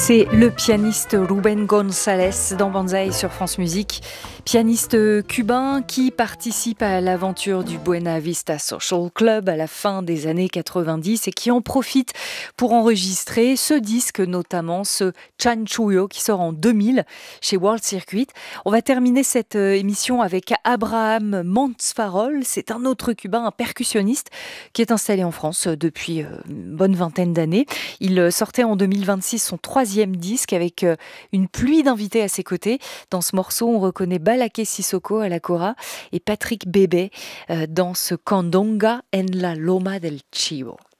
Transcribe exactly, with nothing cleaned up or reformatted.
C'est le pianiste Rubén González dans Banzai sur France Musique. Pianiste cubain qui participe à l'aventure du Buena Vista Social Club à la fin des années quatre-vingt-dix et qui en profite pour enregistrer ce disque, notamment ce Chanchullo qui sort en deux mille chez World Circuit. On va terminer cette émission avec Abraham Mantzfarol. C'est un autre cubain, un percussionniste qui est installé en France depuis une bonne vingtaine d'années. Il sortait en deux mille vingt-six son troisième disque avec une pluie d'invités à ses côtés. Dans ce morceau, on reconnaît Balaké Sissoko à la cora et Patrick Bébé dans ce Candonga en la Loma del Chivo.